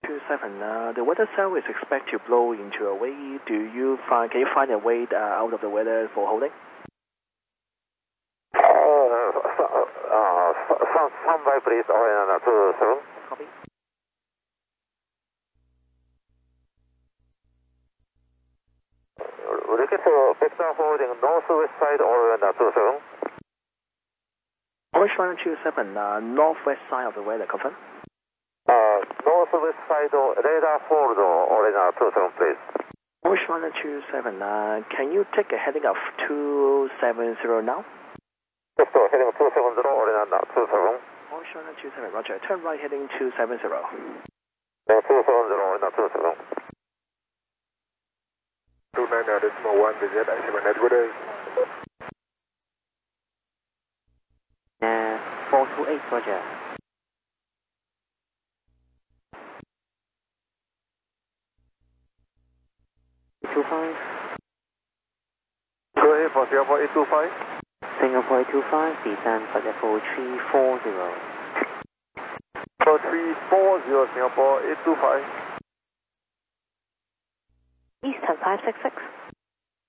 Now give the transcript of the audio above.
27, the weather cell is expected to blow into a way. Can you find a way out of the weather for holding? Standby please, Orion 27. Copy. Request vector holding northwest side, Orion 27. Orange Runner 27, northwest side of the weather, confirm. Northwest side radar hold, Orion 27 please. Orange Runner 27, can you take a heading of 270 now? Yes, heading 270, Orion 27. Orange Runner 27, roger. Turn right heading 270. 270, Orion 27. 29.1, visit I7 Edward. 428, roger. Go ahead for Singapore 825. Singapore 825, descend for the 4340. 4340, Singapore 825. Eastern 566.